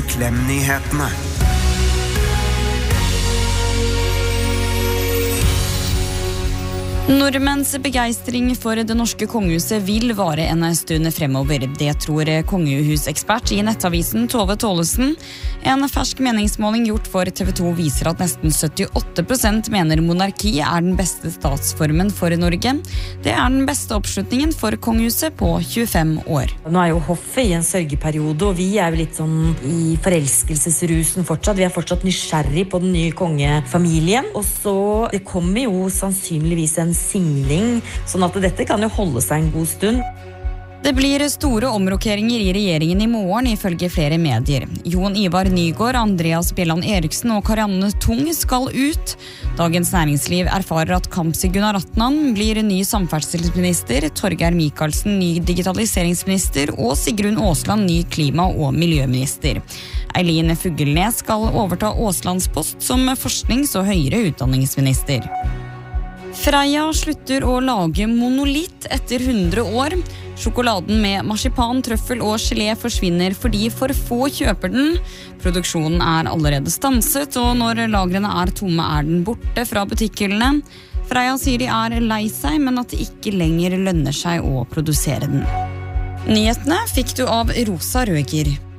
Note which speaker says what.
Speaker 1: Klem-nyhetene.
Speaker 2: Nordmenns begeistring for det norske kongehuset vil vare en stund fremover. Det tror kongehusekspert i nettavisen Tove Tålesen. En fersk meningsmåling gjort for TV 2 viser at nesten 78% mener monarki den beste statsformen for Norge. Det den beste oppslutningen for kongehuset på 25 år.
Speaker 3: Nå jo hoffet i en sørgeperiode, og vi jo litt sånn i forelskelsesrusen fortsatt. Vi fortsatt nysgjerrig på den nye kongefamilien. Og så, det kommer jo sannsynligvis en signing, sånn at dette kan jo holde seg en god stund.
Speaker 2: Det blir store omrokeringer i regjeringen i morgen, ifølge flere medier. Jon Ivar Nygård, Andreas Bjelland Eriksen og Karianne Tung skal ut. Dagens Næringsliv erfarer at Kamzy Gunnar Atnan blir ny samferdselsminister, Torgeir Micaelsen ny digitaliseringsminister og Sigrun Aasland ny klima- og miljøminister. Eileen Fugelnes skal overta Aaslands post som forsknings- og høyere utdanningsminister. Freia slutter å lage monolitt etter 100 år. Sjokoladen med marsipan, trøffel og gelé forsvinner fordi for få kjøper den. Produksjonen allerede stanset, og når lagrene tomme den borte fra butikkhyllene. Freia sier de lei seg, men at det ikke lenger lønner seg å produsere den. Nyhetene fikk du av Rosa Røger.